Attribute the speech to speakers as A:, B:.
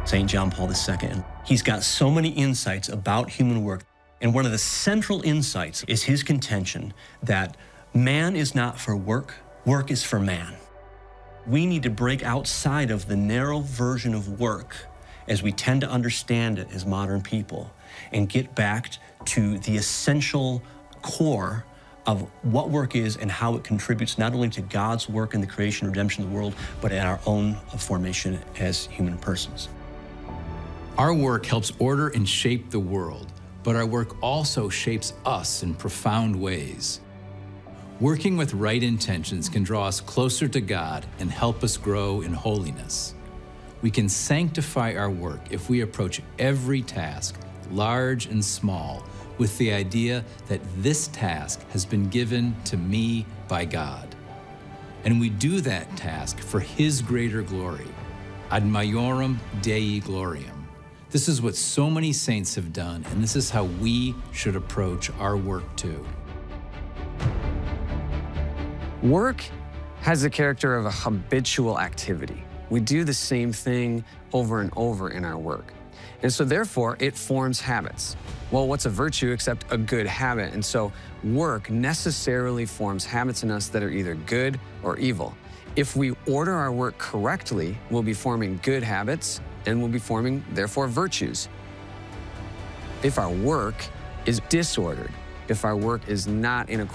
A: St. John Paul II. And he's got so many insights about human work. And one of the central insights is his contention that man is not for work, work is for man. We need to break outside of the narrow version of work as we tend to understand it as modern people and get back to the essential core of what work is and how it contributes not only to God's work in the creation and redemption of the world, but in our own formation as human persons.
B: Our work helps order and shape the world, but our work also shapes us in profound ways. Working with right intentions can draw us closer to God and help us grow in holiness. We can sanctify our work if we approach every task, large and small, with the idea that this task has been given to me by God. And we do that task for His greater glory, ad maiorem Dei gloriam. This is what so many saints have done, and this is how we should approach our work too.
C: Work has the character of a habitual activity. We do the same thing over and over in our work. And so therefore, it forms habits. Well, what's a virtue except a good habit? And so work necessarily forms habits in us that are either good or evil. If we order our work correctly, we'll be forming good habits and we'll be forming, therefore, virtues. If our work is disordered, if our work is not in accordance